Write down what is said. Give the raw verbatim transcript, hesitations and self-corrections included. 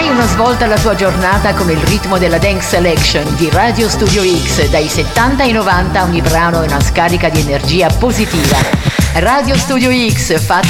Dai una svolta alla tua giornata con il ritmo della Dance Selection di Radio Studio X. Dai settanta ai novanta ogni brano è una scarica di energia positiva. Radio Studio X, fatta